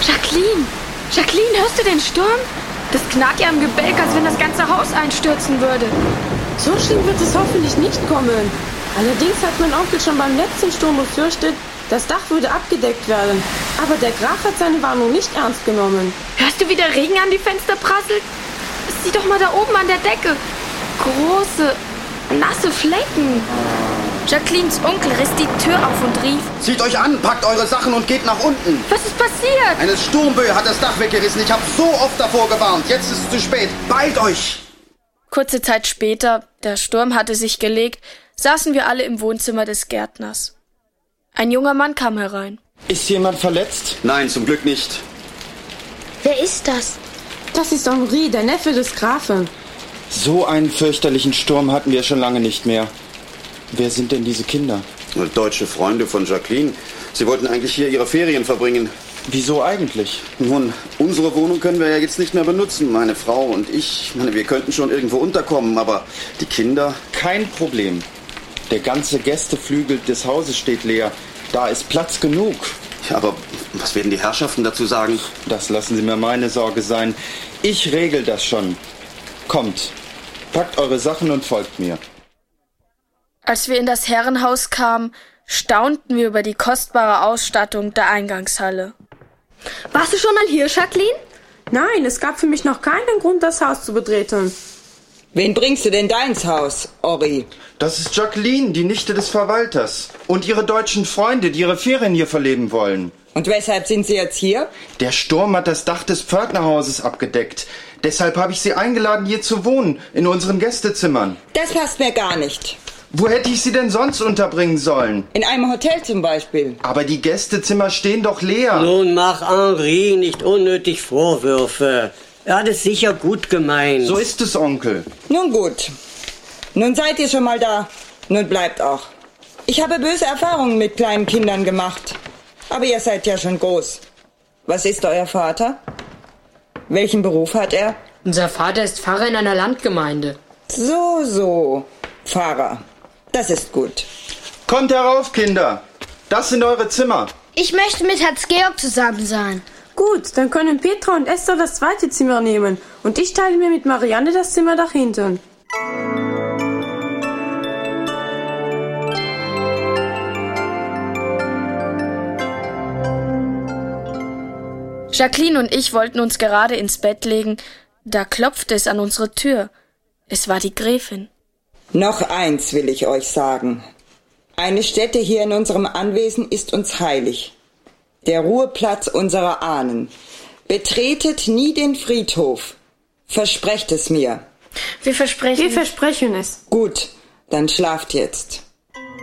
Jacqueline! Jacqueline, hörst du den Sturm? Das knarrt ja im Gebälk, als wenn das ganze Haus einstürzen würde. So schlimm wird es hoffentlich nicht kommen. Allerdings hat mein Onkel schon beim letzten Sturm befürchtet, das Dach würde abgedeckt werden. Aber der Graf hat seine Warnung nicht ernst genommen. Hörst du, wie der Regen an die Fenster prasselt? Sieh doch mal da oben an der Decke. Große, nasse Flecken. Jacquelines Onkel riss die Tür auf und rief: Zieht euch an, packt eure Sachen und geht nach unten. Was ist passiert? Eine Sturmböe hat das Dach weggerissen. Ich habe so oft davor gewarnt. Jetzt ist es zu spät. Beeilt euch! Kurze Zeit später, der Sturm hatte sich gelegt, saßen wir alle im Wohnzimmer des Gärtners. Ein junger Mann kam herein. Ist jemand verletzt? Nein, zum Glück nicht. Wer ist das? Das ist Henri, der Neffe des Grafen. So einen fürchterlichen Sturm hatten wir schon lange nicht mehr. Wer sind denn diese Kinder? Deutsche Freunde von Jacqueline. Sie wollten eigentlich hier ihre Ferien verbringen. Wieso eigentlich? Nun, unsere Wohnung können wir ja jetzt nicht mehr benutzen. Meine Frau und ich, wir könnten schon irgendwo unterkommen, aber die Kinder... Kein Problem. Der ganze Gästeflügel des Hauses steht leer. Da ist Platz genug. Ja, aber was werden die Herrschaften dazu sagen? Das lassen Sie mir meine Sorge sein. Ich regel das schon. Kommt, packt eure Sachen und folgt mir. Als wir in das Herrenhaus kamen, staunten wir über die kostbare Ausstattung der Eingangshalle. Warst du schon mal hier, Jacqueline? Nein, es gab für mich noch keinen Grund, das Haus zu betreten. Wen bringst du denn da ins Haus, Henri? Das ist Jacqueline, die Nichte des Verwalters. Und ihre deutschen Freunde, die ihre Ferien hier verleben wollen. Und weshalb sind sie jetzt hier? Der Sturm hat das Dach des Pförtnerhauses abgedeckt. Deshalb habe ich sie eingeladen, hier zu wohnen, in unseren Gästezimmern. Das passt mir gar nicht. Wo hätte ich sie denn sonst unterbringen sollen? In einem Hotel zum Beispiel. Aber die Gästezimmer stehen doch leer. Nun mach Henri nicht unnötig Vorwürfe. Er hat es sicher gut gemeint. So ist es, Onkel. Nun gut. Nun seid ihr schon mal da. Nun bleibt auch. Ich habe böse Erfahrungen mit kleinen Kindern gemacht. Aber ihr seid ja schon groß. Was ist euer Vater? Welchen Beruf hat er? Unser Vater ist Pfarrer in einer Landgemeinde. So. Pfarrer. Das ist gut. Kommt herauf, Kinder. Das sind eure Zimmer. Ich möchte mit Hans-Georg zusammen sein. Gut, dann können Petra und Esther das zweite Zimmer nehmen. Und ich teile mir mit Marianne das Zimmer da hinten. Jacqueline und ich wollten uns gerade ins Bett legen, da klopfte es an unsere Tür. Es war die Gräfin. Noch eins will ich euch sagen. Eine Stätte hier in unserem Anwesen ist uns heilig. Der Ruheplatz unserer Ahnen. Betretet nie den Friedhof. Versprecht es mir. Wir versprechen Wir versprechen es. Gut, dann schlaft jetzt.